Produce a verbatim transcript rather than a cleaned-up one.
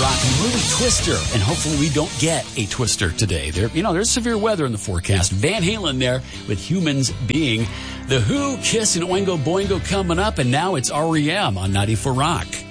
Rock movie Twister, and hopefully we don't get a twister today. There, you know, there's severe weather in the forecast. Van Halen there with Humans Being. The Who, Kiss, and Oingo Boingo coming up, and now it's R E M on ninety-four Rock.